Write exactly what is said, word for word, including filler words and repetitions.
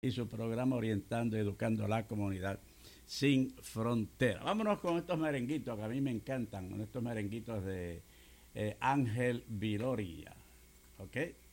y su programa Orientando y Educando a la Comunidad Sin Frontera. Vámonos con estos merenguitos que a mí me encantan, con estos merenguitos de eh, Ángel Viloria. ¿Ok?